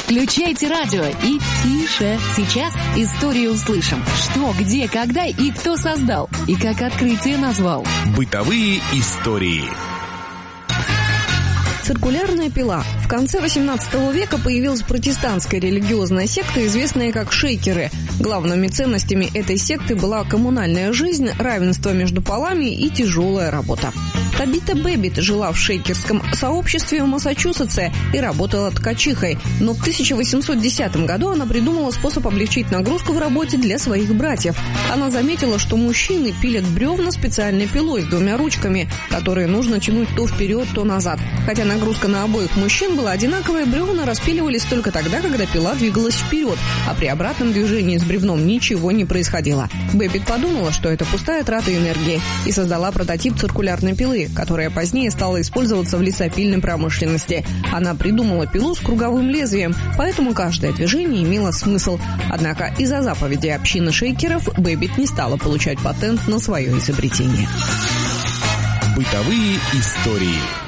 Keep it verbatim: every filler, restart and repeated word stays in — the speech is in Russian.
Включайте радио и тише. Сейчас историю услышим. Что, где, когда и кто создал. И как открытие назвал. Бытовые истории. Циркулярная пила. В конце восемнадцатого века появилась протестантская религиозная секта, известная как шейкеры. Главными ценностями этой секты была коммунальная жизнь, равенство между полами и тяжелая работа. Табита Бэббит жила в шейкерском сообществе в Массачусетсе и работала ткачихой. Но в тысяча восемьсот десятом году она придумала способ облегчить нагрузку в работе для своих братьев. Она заметила, что мужчины пилят бревна специальной пилой с двумя ручками, которые нужно тянуть то вперед, то назад. Хотя нагрузка на обоих мужчин была одинаковая, бревна распиливались только тогда, когда пила двигалась вперед, а при обратном движении с бревном ничего не происходило. Бэббит подумала, что это пустая трата энергии, и создала прототип циркулярной пилы, которая позднее стала использоваться в лесопильной промышленности. Она придумала пилу с круговым лезвием, поэтому каждое движение имело смысл. Однако из-за заповеди общины шейкеров Бэббит не стала получать патент на свое изобретение. Бытовые истории.